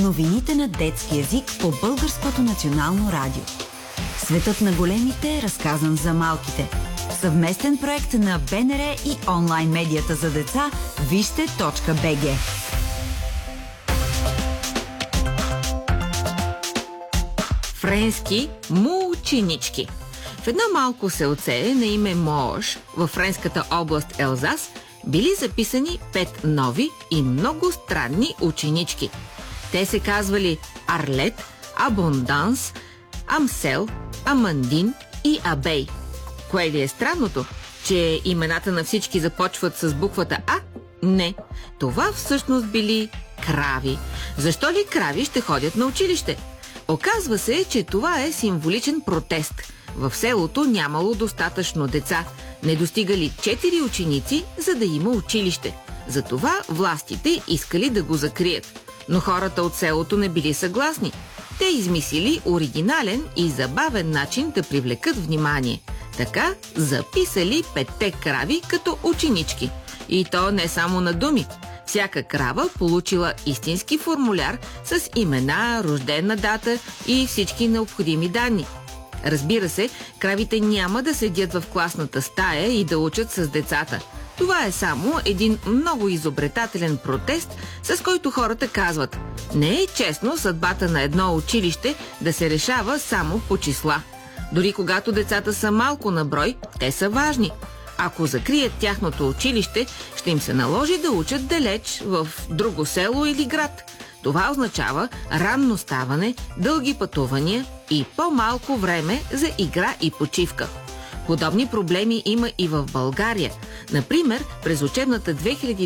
Новините на детски език по Българското национално радио. Светът на големите е разказан за малките. Съвместен проект на БНР и онлайн медията за деца вижте.бг. Френски мученички. В едно малко селце на име Мош във френската област Елзас били записани 5 нови и много странни ученички. Те се казвали Арлет, Абонданс, Амсел, Амандин и Абей. Кое ли е странното? Че имената на всички започват с буквата А? Не. Това всъщност били крави. Защо ли крави ще ходят на училище? Оказва се, че това е символичен протест. В селото нямало достатъчно деца. Не достигали 4 ученици, за да има училище. Затова властите искали да го закрият. Но хората от селото не били съгласни. Те измислили оригинален и забавен начин да привлекат внимание. Така записали 5 крави като ученички. И то не само на думи. Всяка крава получила истински формуляр с имена, рождена дата и всички необходими данни. Разбира се, кравите няма да седят в класната стая и да учат с децата. Това е само един много изобретателен протест, с който хората казват: не е честно съдбата на едно училище да се решава само по числа. Дори когато децата са малко на брой, те са важни. Ако закрият тяхното училище, ще им се наложи да учат далеч в друго село или град. Това означава ранно ставане, дълги пътувания и по-малко време за игра и почивка. Подобни проблеми има и в България. Например, през учебната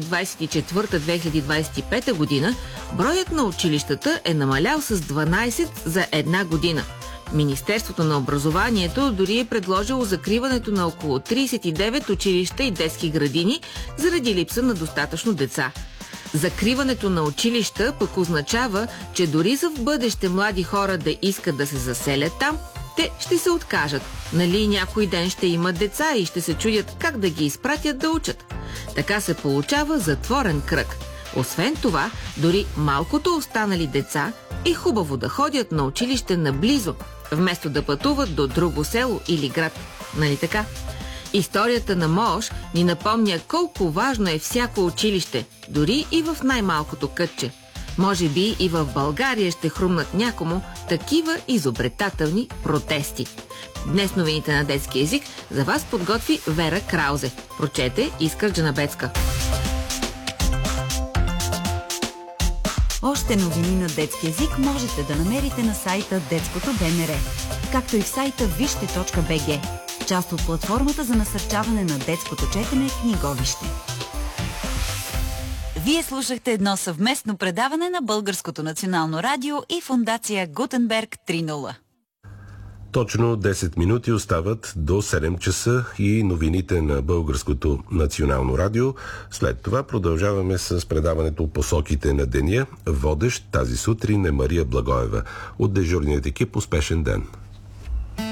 2024-2025 година броят на училищата е намалял с 12 за една година. Министерството на образованието дори е предложило закриването на около 39 училища и детски градини заради липса на достатъчно деца. Закриването на училища пък означава, че дори за в бъдеще млади хора да искат да се заселят там, те ще се откажат. Нали някой ден ще имат деца и ще се чудят как да ги изпратят да учат. Така се получава затворен кръг. Освен това, дори малкото останали деца е хубаво да ходят на училище наблизо, вместо да пътуват до друго село или град. Нали така? Историята на Мош ни напомня колко важно е всяко училище, дори и в най-малкото кътче. Може би и в България ще хрумнат някому такива изобретателни протести. Днес новините на детски език за вас подготви Вера Краузе. Прочете Искра Джанабецка. Още новини на детски език можете да намерите на сайта Детското БНР, както и в сайта вижте.бг, част от платформата за насърчаване на детското четене Книговище. Вие слушахте едно съвместно предаване на Българското национално радио и фондация Гутенберг 3.0. Точно 10 минути остават до 7 часа и новините на Българското национално радио. След това продължаваме с предаването Посоките на деня. Водещ тази сутрин е Мария Благоева. От дежурният екип успешен ден!